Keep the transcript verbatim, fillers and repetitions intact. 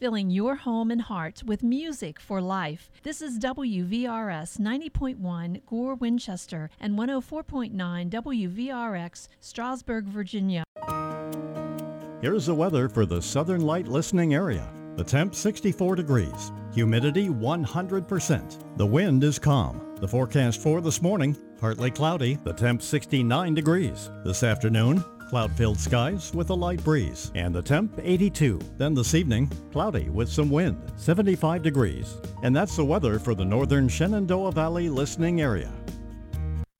filling your home and heart with music for life. This is W V R S ninety point one Gore, Winchester, and one oh four point nine W V R X, Strasburg, Virginia. Here's the weather for the Southern Light listening area. The temp sixty-four degrees, humidity one hundred percent. The wind is calm. The forecast for this morning, partly cloudy, the temp sixty-nine degrees. This afternoon, cloud-filled skies with a light breeze, and the temp eighty-two. Then this evening, cloudy with some wind, seventy-five degrees. And that's the weather for the northern Shenandoah Valley listening area.